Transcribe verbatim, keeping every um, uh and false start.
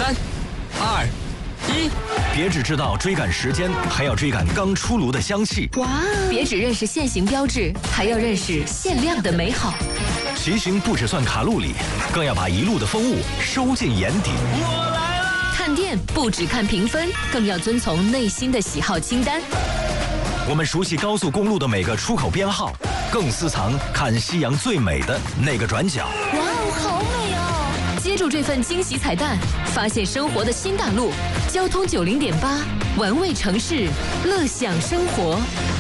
三、二、一， 别只知道追赶时间，还要追赶刚出炉的香气。 哇！别只认识现行标志，还要认识限量的美好。 骑行不只算卡路里，更要把一路的风物收进眼底。 我来啦！ 看店不只看评分，更要遵从内心的喜好清单。 我们熟悉高速公路的每个出口编号，更私藏看夕阳最美的那个转角。 哇哦，好美哦！接住这份惊喜彩蛋，发现生活的新大陆。交通九零点八，玩味城市，乐享生活。